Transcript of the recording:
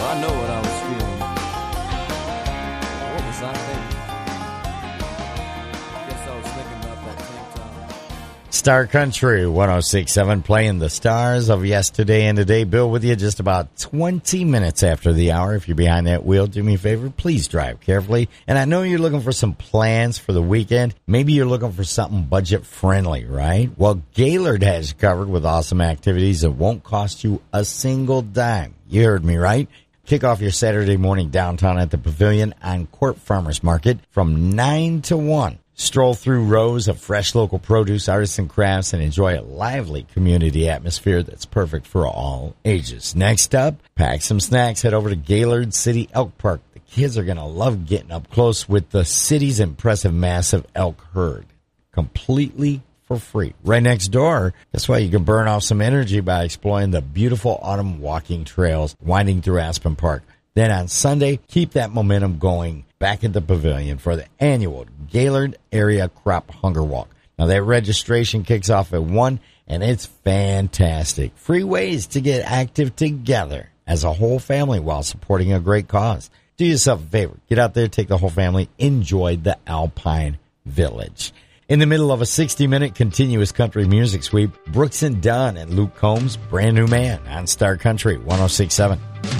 I know what I was feeling. What was I thinking? Guess I was thinking about that tank top. Star Country 106.7 playing the stars of yesterday and today. Bill with you just about 20 minutes after the hour. If you're behind that wheel, do me a favor, please drive carefully. And I know you're looking for some plans for the weekend. Maybe you're looking for something budget friendly, right? Well, Gaylord has you covered with awesome activities that won't cost you a single dime. You heard me right. Kick off your Saturday morning downtown at the Pavilion on Court Farmers Market from 9 to 1. Stroll through rows of fresh local produce, artisan crafts, and enjoy a lively community atmosphere that's perfect for all ages. Next up, pack some snacks. Head over to Gaylord City Elk Park. The kids are going to love getting up close with the city's impressive massive elk herd. Completely for free. Right next door, that's why you can burn off some energy by exploring the beautiful autumn walking trails winding through Aspen Park. Then on Sunday, keep that momentum going back at the Pavilion for the annual Gaylord Area Crop Hunger Walk. Now, that registration kicks off at 1, and it's fantastic. Free ways to get active together as a whole family while supporting a great cause. Do yourself a favor. Get out there, take the whole family, enjoy the Alpine Village. In the middle of a 60-minute continuous country music sweep, Brooks and Dunn and Luke Combs' Brand New Man on Star Country 106.7.